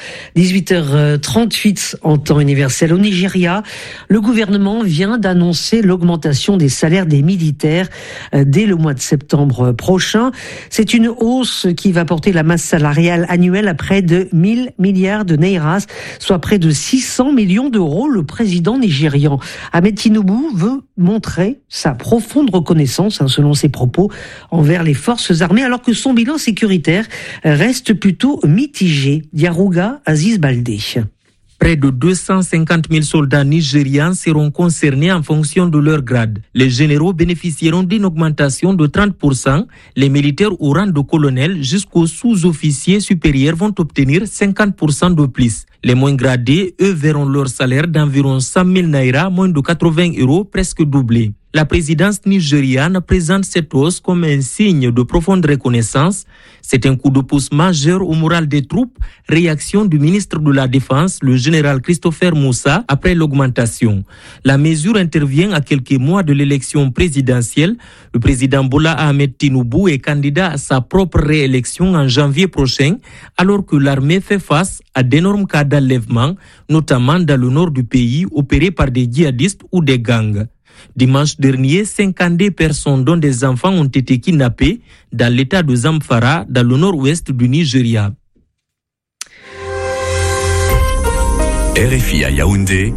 18h38 en temps universel. Au Nigeria, le gouvernement vient d'annoncer l'augmentation des salaires des militaires dès le mois de septembre prochain. C'est une hausse qui va porter la masse salariale annuelle à près de 1000 milliards de nairas, soit près de 600 millions d'euros. Le président nigérian Ahmed Tinubu veut montrer sa profonde reconnaissance, selon ses propos, envers les forces armées, alors que son bilan sécuritaire reste plutôt mitigé. Yarouga Aziz Baldé. Près de 250 000 soldats nigérians seront concernés en fonction de leur grade. Les généraux bénéficieront d'une augmentation de 30%. Les militaires au rang de colonel jusqu'aux sous-officiers supérieurs vont obtenir 50% de plus. Les moins gradés, eux, verront leur salaire d'environ 100 000 naira, moins de 80 €, presque doublé. La présidence nigériane présente cette hausse comme un signe de profonde reconnaissance. C'est un coup de pouce majeur au moral des troupes. Réaction du ministre de la Défense, le général Christopher Moussa, après l'augmentation. La mesure intervient à quelques mois de l'élection présidentielle. Le président Bola Ahmed Tinubu est candidat à sa propre réélection en janvier prochain, alors que l'armée fait face à d'énormes cas d'enlèvement, notamment dans le nord du pays, opérés par des djihadistes ou des gangs. Dimanche dernier, 52 personnes, dont des enfants, ont été kidnappées dans l'état de Zamfara, dans le nord-ouest du Nigeria. RFI à Yaoundé,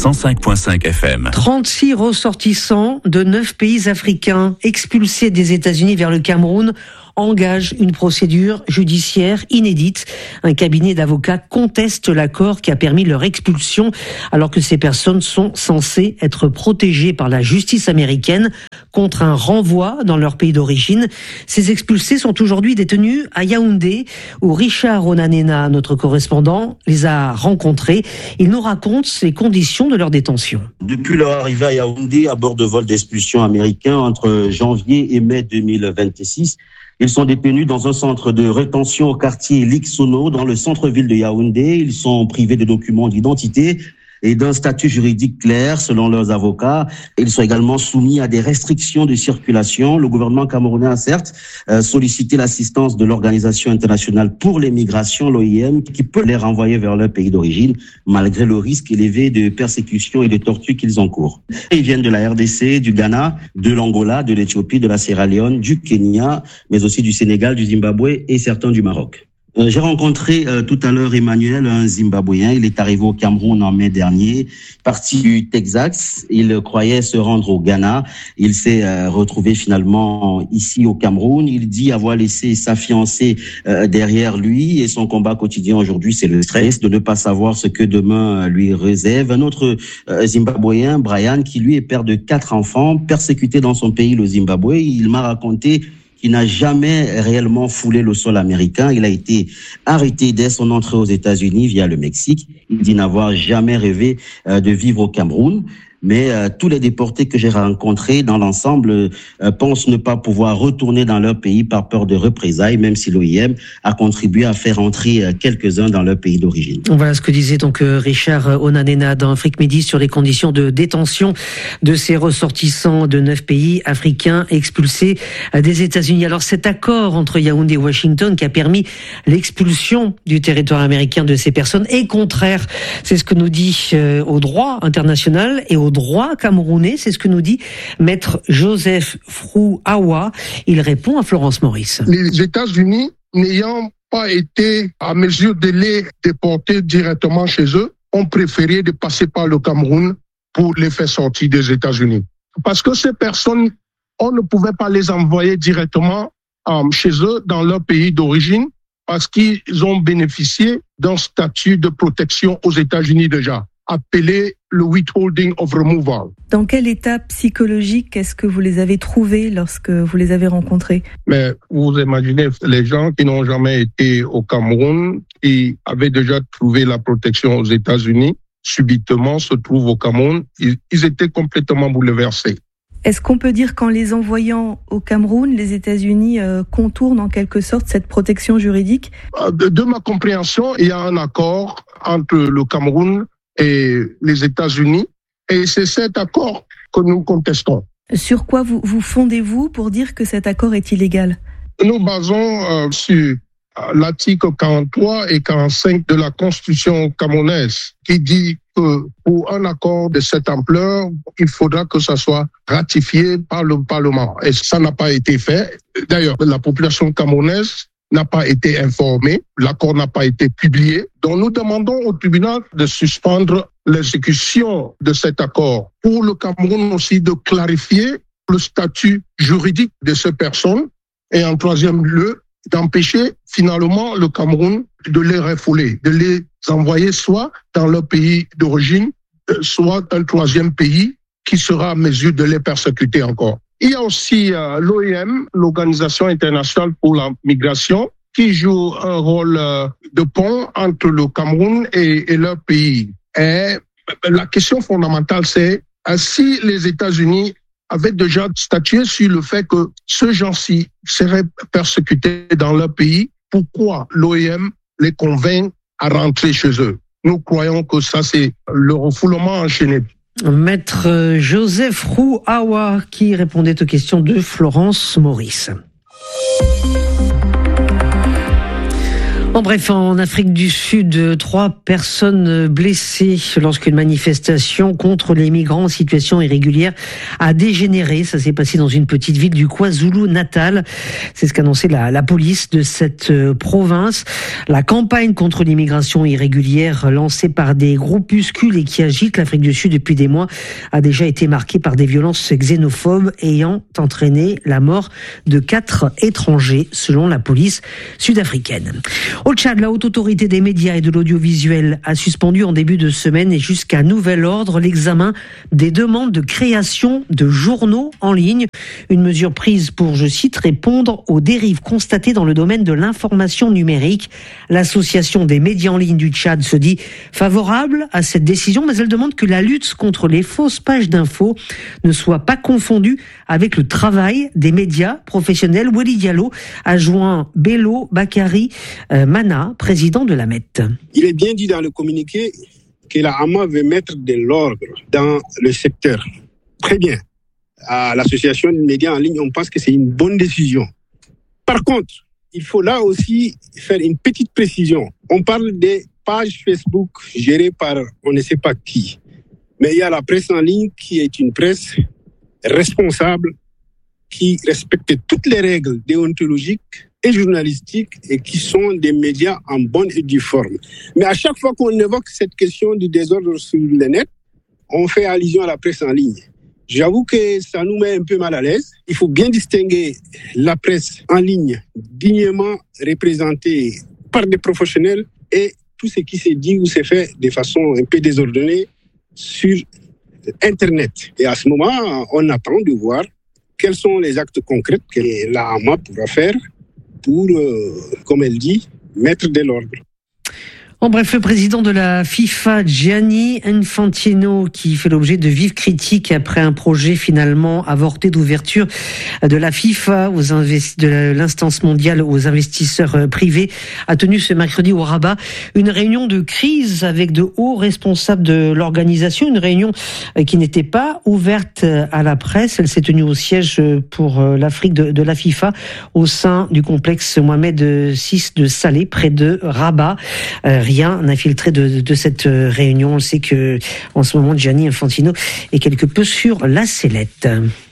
105.5 FM. 36 ressortissants de 9 pays africains expulsés des États-Unis vers le Cameroun engage une procédure judiciaire inédite. Un cabinet d'avocats conteste l'accord qui a permis leur expulsion, alors que ces personnes sont censées être protégées par la justice américaine contre un renvoi dans leur pays d'origine. Ces expulsés sont aujourd'hui détenus à Yaoundé, où Richard Onanena, notre correspondant, les a rencontrés. Il nous raconte les conditions de leur détention. Depuis leur arrivée à Yaoundé à bord de vol d'expulsion américain entre janvier et mai 2026, ils sont détenus dans un centre de rétention au quartier Liksono, dans le centre-ville de Yaoundé. Ils sont privés de documents d'identité et d'un statut juridique clair selon leurs avocats. Ils sont également soumis à des restrictions de circulation. Le gouvernement camerounais a certes sollicité l'assistance de l'Organisation internationale pour les migrations, l'OIM, qui peut les renvoyer vers leur pays d'origine, malgré le risque élevé de persécution et de torture qu'ils encourent. Ils viennent de la RDC, du Ghana, de l'Angola, de l'Éthiopie, de la Sierra Leone, du Kenya, mais aussi du Sénégal, du Zimbabwe et certains du Maroc. J'ai rencontré tout à l'heure Emmanuel, un Zimbabwéen. Il est arrivé au Cameroun en mai dernier, parti du Texas. Il croyait se rendre au Ghana. Il s'est retrouvé finalement ici au Cameroun. Il dit avoir laissé sa fiancée derrière lui, et son combat quotidien aujourd'hui, c'est le stress de ne pas savoir ce que demain lui réserve. Un autre Zimbabwéen, Brian, qui lui est père de 4 enfants, persécuté dans son pays, le Zimbabwe. Il m'a raconté qu'il n'a jamais réellement foulé le sol américain. Il a été arrêté dès son entrée aux États-Unis via le Mexique. Il dit n'avoir jamais rêvé de vivre au Cameroun. Mais tous les déportés que j'ai rencontrés dans l'ensemble pensent ne pas pouvoir retourner dans leur pays par peur de représailles, même si l'OIM a contribué à faire entrer quelques-uns dans leur pays d'origine. Voilà ce que disait donc Richard Onanena dans Afrique Midi sur les conditions de détention de ces ressortissants de 9 pays africains expulsés des États-Unis. Alors cet accord entre Yaoundé et Washington qui a permis l'expulsion du territoire américain de ces personnes est contraire, c'est ce que nous dit au droit international et au droit camerounais, c'est ce que nous dit Maître Joseph Frou-Awa. Il répond à Florence Maurice. Les États-Unis, n'ayant pas été à mesure de les déporter directement chez eux, ont préféré de passer par le Cameroun pour les faire sortir des États-Unis. Parce que ces personnes, on ne pouvait pas les envoyer directement chez eux dans leur pays d'origine parce qu'ils ont bénéficié d'un statut de protection aux États-Unis déjà, appelé le withholding of removal. Dans quel état psychologique est-ce que vous les avez trouvés lorsque vous les avez rencontrés? Mais vous imaginez les gens qui n'ont jamais été au Cameroun, qui avaient déjà trouvé la protection aux États-Unis, subitement se trouvent au Cameroun, ils étaient complètement bouleversés. Est-ce qu'on peut dire qu'en les envoyant au Cameroun, les États-Unis contournent en quelque sorte cette protection juridique? De ma compréhension, il y a un accord entre le Cameroun et les États-Unis, et c'est cet accord que nous contestons. Sur quoi vous fondez-vous pour dire que cet accord est illégal? Nous basons sur l'article 43 et 45 de la Constitution camerounaise, qui dit que pour un accord de cette ampleur, il faudra que ça soit ratifié par le Parlement. Et ça n'a pas été fait. D'ailleurs, la population camerounaise n'a pas été informée, l'accord n'a pas été publié. Donc nous demandons au tribunal de suspendre l'exécution de cet accord. Pour le Cameroun aussi de clarifier le statut juridique de ces personnes et en troisième lieu, d'empêcher finalement le Cameroun de les refouler, de les envoyer soit dans leur pays d'origine, soit un troisième pays qui sera à mesure de les persécuter encore. Il y a aussi l'OIM, l'Organisation internationale pour la migration, qui joue un rôle de pont entre le Cameroun et leur pays. Et la question fondamentale, c'est si les États-Unis avait déjà statué sur le fait que ce genre-ci serait persécuté dans leur pays. Pourquoi l'OIM les convainc à rentrer chez eux? Nous croyons que ça, c'est le refoulement enchaîné. Maître Joseph Rouawa qui répondait aux questions de Florence Maurice. En bref, en Afrique du Sud, 3 personnes blessées lorsqu'une manifestation contre les migrants en situation irrégulière a dégénéré. Ça s'est passé dans une petite ville du KwaZulu-Natal. C'est ce qu'annonçait la police de cette province. La campagne contre l'immigration irrégulière lancée par des groupuscules et qui agitent l'Afrique du Sud depuis des mois a déjà été marquée par des violences xénophobes ayant entraîné la mort de 4 étrangers selon la police sud-africaine. Au Tchad, la haute autorité des médias et de l'audiovisuel a suspendu en début de semaine et jusqu'à nouvel ordre l'examen des demandes de création de journaux en ligne. Une mesure prise pour, je cite, répondre aux dérives constatées dans le domaine de l'information numérique. L'association des médias en ligne du Tchad se dit favorable à cette décision, mais elle demande que la lutte contre les fausses pages d'infos ne soit pas confondue avec le travail des médias professionnels. Weli Diallo a joint Bello Bakari Mana, président de la MET. Il est bien dit dans le communiqué que la AMA veut mettre de l'ordre dans le secteur. Très bien. À l'association des médias en ligne, on pense que c'est une bonne décision. Par contre, il faut là aussi faire une petite précision. On parle des pages Facebook gérées par on ne sait pas qui. Mais il y a la presse en ligne qui est une presse responsable, qui respecte toutes les règles déontologiques et journalistiques et qui sont des médias en bonne et due forme. Mais à chaque fois qu'on évoque cette question du désordre sur le net, on fait allusion à la presse en ligne. J'avoue que ça nous met un peu mal à l'aise. Il faut bien distinguer la presse en ligne dignement représentée par des professionnels et tout ce qui se dit ou se fait de façon un peu désordonnée sur Internet. Et à ce moment, on attend de voir quels sont les actes concrets que la AMA pourra faire pour, comme elle dit, mettre de l'ordre. En bref, le président de la FIFA, Gianni Infantino, qui fait l'objet de vives critiques après un projet finalement avorté d'ouverture de la FIFA de l'instance mondiale aux investisseurs privés, a tenu ce mercredi au Rabat une réunion de crise avec de hauts responsables de l'organisation, une réunion qui n'était pas ouverte à la presse. Elle s'est tenue au siège pour l'Afrique de la FIFA au sein du complexe Mohamed VI de Salé, près de Rabat. Rien n'a filtré de cette réunion. On sait que en ce moment, Gianni Infantino est quelque peu sur la sellette.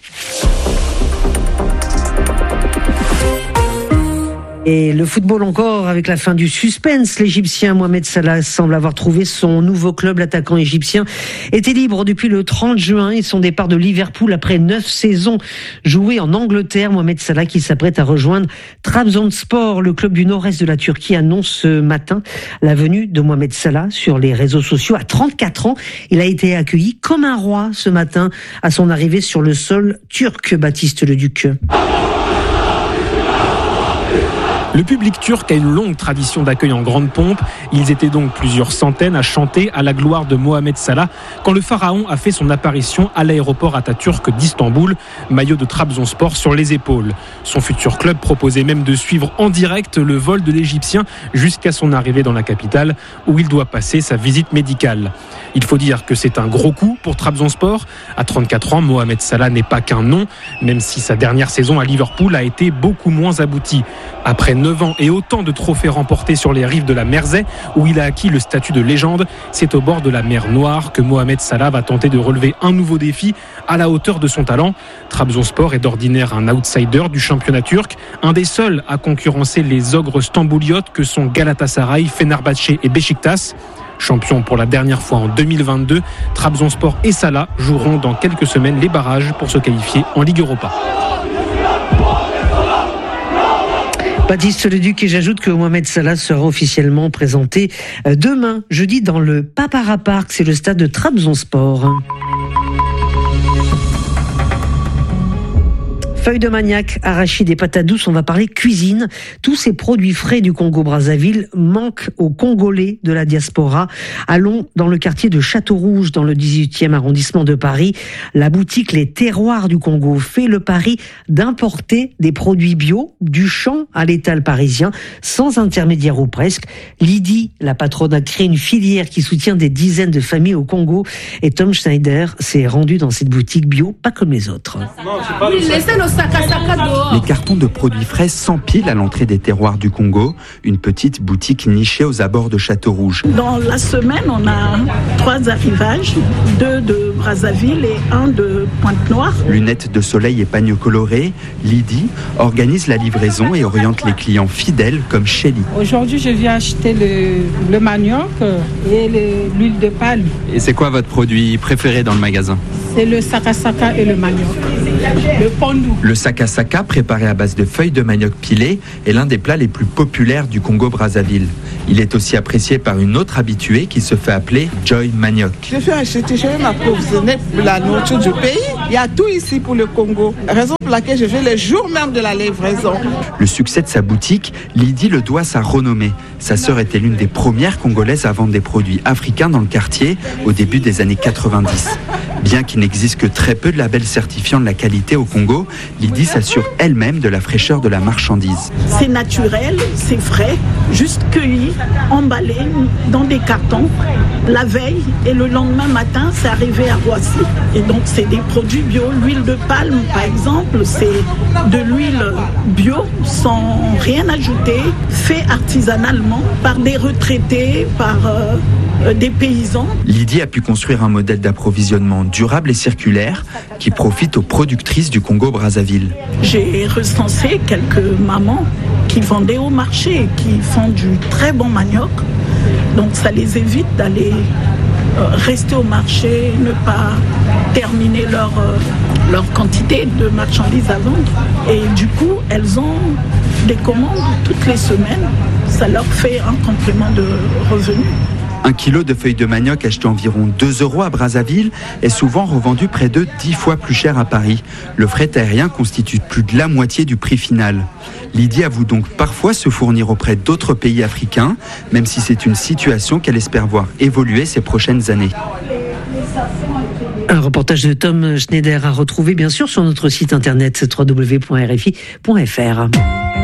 Et le football encore avec la fin du suspense. L'Égyptien Mohamed Salah semble avoir trouvé son nouveau club. L'attaquant égyptien était libre depuis le 30 juin et son départ de Liverpool après 9 saisons jouées en Angleterre. Mohamed Salah qui s'apprête à rejoindre Trabzonspor, le club du nord-est de la Turquie, annonce ce matin la venue de Mohamed Salah sur les réseaux sociaux. À 34 ans, il a été accueilli comme un roi ce matin à son arrivée sur le sol turc. Baptiste Leduc. Le public turc a une longue tradition d'accueil en grande pompe. Ils étaient donc plusieurs centaines à chanter à la gloire de Mohamed Salah quand le pharaon a fait son apparition à l'aéroport Atatürk d'Istanbul, maillot de Trabzonspor sur les épaules. Son futur club proposait même de suivre en direct le vol de l'Égyptien jusqu'à son arrivée dans la capitale où il doit passer sa visite médicale. Il faut dire que c'est un gros coup pour Trabzonspor. À 34 ans, Mohamed Salah n'est pas qu'un nom, même si sa dernière saison à Liverpool a été beaucoup moins aboutie. Après 9 ans et autant de trophées remportés sur les rives de la Mersey, où il a acquis le statut de légende, c'est au bord de la mer Noire que Mohamed Salah va tenter de relever un nouveau défi à la hauteur de son talent. Trabzonspor est d'ordinaire un outsider du championnat turc, un des seuls à concurrencer les ogres stambouliotes que sont Galatasaray, Fenerbahçe et Beşiktaş. Champion pour la dernière fois en 2022, Trabzonspor et Salah joueront dans quelques semaines les barrages pour se qualifier en Ligue Europa. Baptiste Leduc, et j'ajoute que Mohamed Salah sera officiellement présenté demain, jeudi, dans le Papara Park, c'est le stade de Trabzonspor. Feuilles de manioc, arachides et patates douces, on va parler cuisine. Tous ces produits frais du Congo-Brazzaville manquent aux Congolais de la diaspora. Allons dans le quartier de Château-Rouge, dans le 18e arrondissement de Paris. La boutique Les Terroirs du Congo fait le pari d'importer des produits bio, du champ à l'étal parisien, sans intermédiaire ou presque. Lydie, la patronne, a créé une filière qui soutient des dizaines de familles au Congo. Et Tom Schneider s'est rendu dans cette boutique bio, pas comme les autres. Les cartons de produits frais s'empilent à l'entrée des Terroirs du Congo, une petite boutique nichée aux abords de Château-Rouge. Dans la semaine, on a 3 arrivages, 2 de Brazzaville et 1 de Pointe-Noire. Lunettes de soleil et pagnes colorés, Lydie organise la livraison et oriente les clients fidèles comme Shelly. Aujourd'hui, je viens acheter le manioc et l'huile de palme. Et c'est quoi votre produit préféré dans le magasin ? C'est le sakasaka et le manioc. Le pondou. Le sakasaka, préparé à base de feuilles de manioc pilées, est l'un des plats les plus populaires du Congo-Brazzaville. Il est aussi apprécié par une autre habituée qui se fait appeler Joy Manioc. Je vais acheter, je vais m'approvisionner pour la nourriture du pays. Il y a tout ici pour le Congo. Raison pour laquelle je vais le jour même de la livraison. Le succès de sa boutique, Lydie le doit à sa renommée. Sa sœur était l'une des premières Congolaises à vendre des produits africains dans le quartier au début des années 90. Bien qu'il n'existe que très peu de labels certifiant de la qualité au Congo, Lydie s'assure elle-même de la fraîcheur de la marchandise. C'est naturel, c'est frais, juste cueilli, emballé dans des cartons la veille et le lendemain matin, c'est arrivé à Roissy. Et donc c'est des produits bio. L'huile de palme, par exemple, c'est de l'huile bio sans rien ajouter, fait artisanalement par des retraités, par des paysans. Lydie a pu construire un modèle d'approvisionnement durable et circulaire qui profite aux productrices du Congo-Brazzaville. J'ai recensé quelques mamans qui vendaient au marché, qui font du très bon manioc. Donc ça les évite d'aller rester au marché, ne pas terminer leur quantité de marchandises à vendre. Et du coup, elles ont des commandes toutes les semaines. Ça leur fait un complément de revenus. 1 kilo de feuilles de manioc acheté environ 2 € à Brazzaville est souvent revendu près de 10 fois plus cher à Paris. Le fret aérien constitue plus de la moitié du prix final. Lydie avoue donc parfois se fournir auprès d'autres pays africains, même si c'est une situation qu'elle espère voir évoluer ces prochaines années. Un reportage de Tom Schneider à retrouver bien sûr sur notre site internet www.rfi.fr.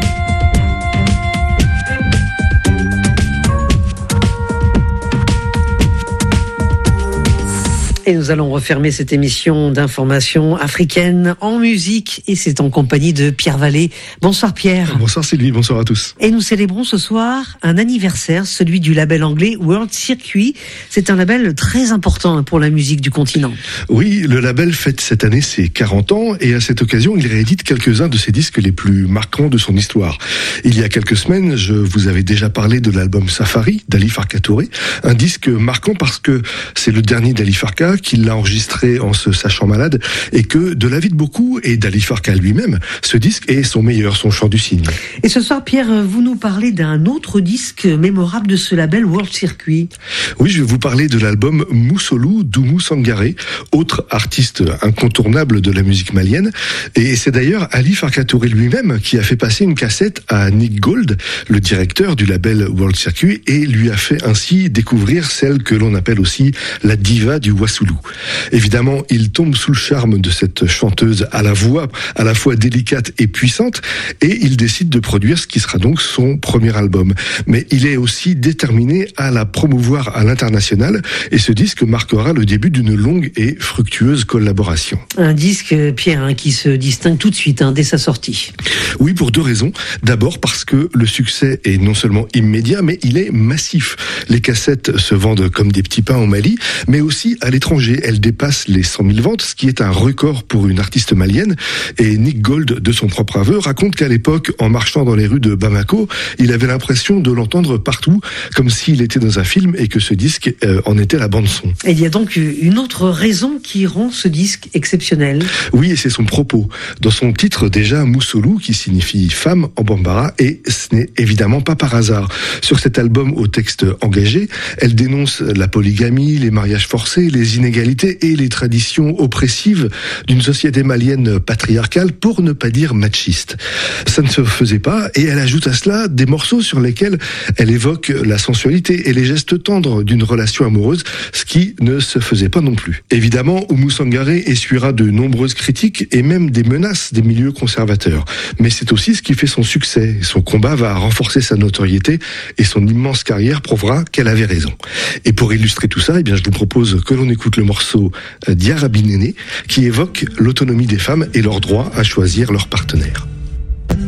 Et nous allons refermer cette émission d'information africaine en musique. Et c'est en compagnie de Pierre Vallée. Bonsoir Pierre. Bonsoir Sylvie, bonsoir à tous. Et nous célébrons ce soir un anniversaire, celui du label anglais World Circuit. C'est un label très important pour la musique du continent. Oui, le label fête cette année ses 40 ans et à cette occasion, il réédite quelques-uns de ses disques les plus marquants de son histoire. Il y a quelques semaines, je vous avais déjà parlé de l'album Safari d'Ali Farka Touré, un disque marquant parce que c'est le dernier d'Ali Farka, qu'il l'a enregistré en se sachant malade et que, de l'avis de beaucoup et d'Ali Farka lui-même, ce disque est son meilleur, son chant du cygne. Et ce soir, Pierre, vous nous parlez d'un autre disque mémorable de ce label World Circuit. Oui, je vais vous parler de l'album Moussolou d'Oumou Sangaré, autre artiste incontournable de la musique malienne. Et c'est d'ailleurs Ali Farka Touré lui-même qui a fait passer une cassette à Nick Gold, le directeur du label World Circuit, et lui a fait ainsi découvrir celle que l'on appelle aussi la diva du Wassoulou. Évidemment, il tombe sous le charme de cette chanteuse à la voix à la fois délicate et puissante, et il décide de produire ce qui sera donc son premier album. Mais il est aussi déterminé à la promouvoir à l'international, et ce disque marquera le début d'une longue et fructueuse collaboration. Un disque, Pierre, qui se distingue tout de suite dès sa sortie. Oui, pour 2 raisons. D'abord parce que le succès est non seulement immédiat, mais il est massif. Les cassettes se vendent comme des petits pains au Mali, mais aussi à l'étranger. Elle dépasse les 100 000 ventes, ce qui est un record pour une artiste malienne. Et Nick Gold, de son propre aveu, raconte qu'à l'époque, en marchant dans les rues de Bamako, il avait l'impression de l'entendre partout, comme s'il était dans un film et que ce disque en était la bande-son. Et il y a donc une autre raison qui rend ce disque exceptionnel. Oui, et c'est son propos. Dans son titre déjà, Moussolou, qui signifie femme en bambara, et ce n'est évidemment pas par hasard. Sur cet album au texte engagé, elle dénonce la polygamie, les mariages forcés, les inégalités et les traditions oppressives d'une société malienne patriarcale, pour ne pas dire machiste. Ça ne se faisait pas, et elle ajoute à cela des morceaux sur lesquels elle évoque la sensualité et les gestes tendres d'une relation amoureuse, ce qui ne se faisait pas non plus. Évidemment, Oumou Sangaré essuiera de nombreuses critiques et même des menaces des milieux conservateurs. Mais c'est aussi ce qui fait son succès. Son combat va renforcer sa notoriété et son immense carrière prouvera qu'elle avait raison. Et pour illustrer tout ça, je vous propose que l'on écoute le morceau Diarabi Néné qui évoque l'autonomie des femmes et leur droit à choisir leur partenaire.